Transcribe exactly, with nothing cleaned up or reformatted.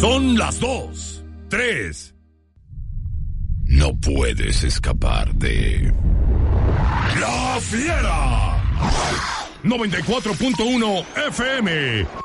Son las dos, tres. No puedes escapar de La Fiera. noventa y cuatro punto uno F M.